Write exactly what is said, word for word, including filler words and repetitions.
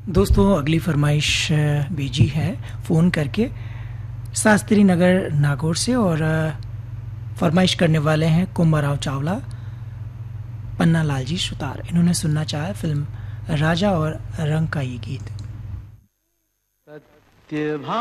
दोस्तों अगली फरमाइश भेजी है फ़ोन करके शास्त्री नगर नागौर से और फरमाइश करने वाले हैं कुंभाराव चावला पन्ना लालजी सुतार। इन्होंने सुनना चाहा फिल्म राजा और रंग का ये गीत।